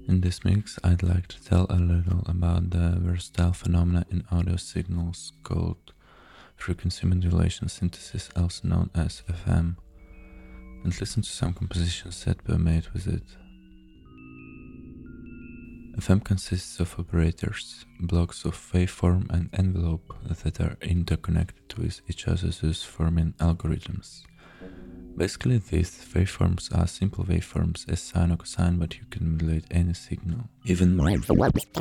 In this mix, I'd like to tell a little about the versatile phenomena in audio signals called frequency modulation synthesis, also known as FM, and listen to some compositions that were made with it. FM consists of operators, blocks of waveform and envelope that are interconnected with each other, thus forming algorithms. Basically, these waveforms are simple waveforms as sine or cosine, but you can modulate any signal. Even more